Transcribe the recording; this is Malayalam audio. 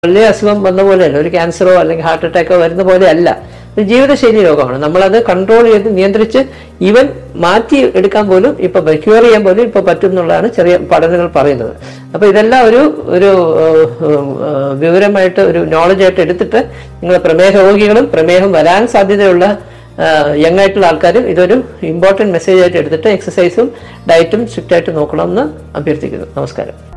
വലിയ അസുഖം വന്ന പോലെയല്ല, ഒരു ക്യാൻസറോ അല്ലെങ്കിൽ ഹാർട്ട് അറ്റാക്കോ വരുന്ന പോലെയല്ല. ഒരു ജീവിതശൈലി രോഗമാണ്. നമ്മളത് കൺട്രോൾ ചെയ്ത് നിയന്ത്രിച്ച് ഈവൻ മാറ്റി എടുക്കാൻ പോലും ക്യൂർ ചെയ്യാൻ പോലും ഇപ്പൊ പറ്റും എന്നുള്ളതാണ് ചെറിയ പഠനങ്ങൾ പറയുന്നത്. അപ്പൊ ഇതെല്ലാം ഒരു വിവരമായിട്ട്, ഒരു നോളജായിട്ട് എടുത്തിട്ട് നിങ്ങൾ പ്രമേഹ രോഗികളും പ്രമേഹം വരാൻ സാധ്യതയുള്ള യങ് ആയിട്ടുള്ള ആൾക്കാരും ഇതൊരു ഇമ്പോർട്ടൻറ്റ് മെസ്സേജ് ആയിട്ട് എടുത്തിട്ട് എക്സസൈസും ഡയറ്റും സ്ട്രിക്റ്റ് ആയിട്ട് നോക്കണമെന്ന് അഭ്യർത്ഥിക്കുന്നു. നമസ്കാരം.